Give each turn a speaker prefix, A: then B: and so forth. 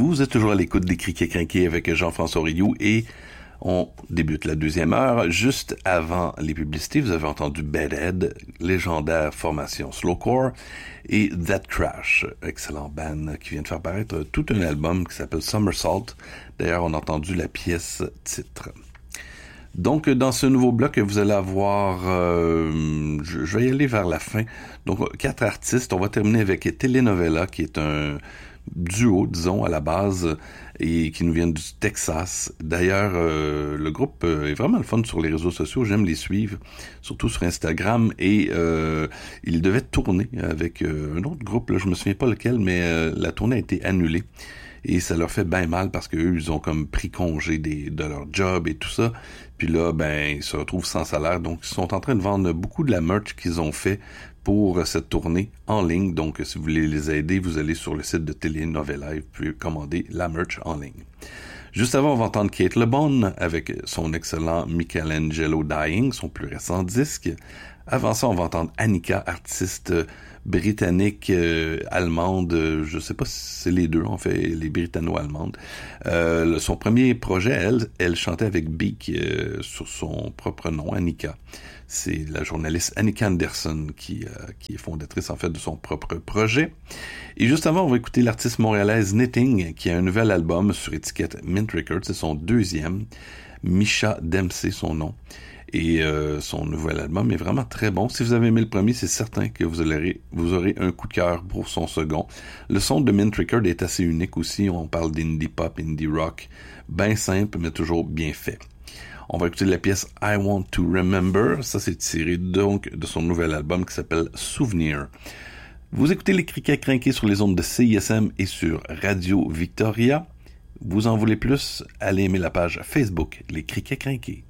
A: Vous êtes toujours à l'écoute des Criquets Crinqués avec Jean-François Rioux et on débute la deuxième heure. Juste avant les publicités, vous avez entendu Bedhead, légendaire formation slowcore, et That Crash, excellent band qui vient de faire paraître tout un album qui s'appelle Somersault. D'ailleurs, on a entendu la pièce titre. Donc, dans ce nouveau bloc, vous allez avoir... je vais y aller vers la fin. Donc, 4 artistes. On va terminer avec Telenovela, qui est un duo, disons, à la base, et qui nous vient du Texas. D'ailleurs, le groupe est vraiment le fun sur les réseaux sociaux. J'aime les suivre, surtout sur Instagram. Et ils devaient tourner avec un autre groupe, là, je me souviens pas lequel, mais la tournée a été annulée. Et ça leur fait bien mal parce qu'eux, ils ont comme pris congé de leur job et tout ça. Puis là, ben, ils se retrouvent sans salaire. Donc, ils sont en train de vendre beaucoup de la merch qu'ils ont fait pour cette tournée en ligne. Donc, si vous voulez les aider, vous allez sur le site de Telenovela et vous pouvez commander la merch en ligne. Juste avant, on va entendre Kate LeBon avec son excellent Michelangelo Dying, son plus récent disque. Avant ça, on va entendre Annika, artiste britannique, allemande, je sais pas si c'est les deux, en fait, les britanno-allemandes. Son premier projet, elle chantait avec Beak sur son propre nom, Annika. C'est la journaliste Annika Anderson qui est fondatrice, en fait, de son propre projet. Et juste avant, on va écouter l'artiste montréalaise Knitting, qui a un nouvel album sur étiquette Mint Records. C'est son deuxième. Misha Dempsey, son nom. Et son nouvel album est vraiment très bon. Si vous avez aimé le premier, c'est certain que vous aurez un coup de cœur pour son second. Le son de Mint Record est assez unique aussi. On parle d'indie pop, indie rock, bien simple, mais toujours bien fait. On va écouter la pièce I Want to Remember. Ça, c'est tiré donc de son nouvel album qui s'appelle Souvenir. Vous écoutez les Criquets Crinqués sur les ondes de CISM et sur Radio Victoria. Vous en voulez plus? Allez aimer la page Facebook Les Criquets Crinqués.